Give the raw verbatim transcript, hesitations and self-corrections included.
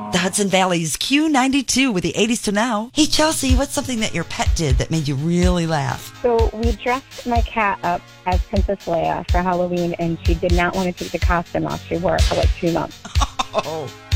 The Hudson Valley's Q ninety-two with the eighties to now. Hey, Chelsea, what's something that your pet did that made you really laugh? So we dressed my cat up as Princess Leia for Halloween, and she did not want to take the costume off. She wore it for like two months. Oh.